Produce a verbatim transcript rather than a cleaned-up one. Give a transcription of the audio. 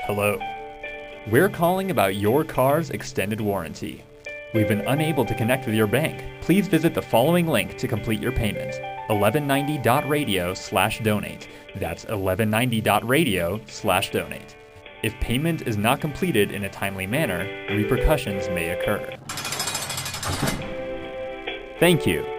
Hello. We're calling about your car's extended warranty. We've been unable to connect with your bank. Please visit the following link to complete your payment. eleven ninety dot radio slash donate. That's eleven ninety dot radio slash donate. If payment is not completed in a timely manner, repercussions may occur. Thank you.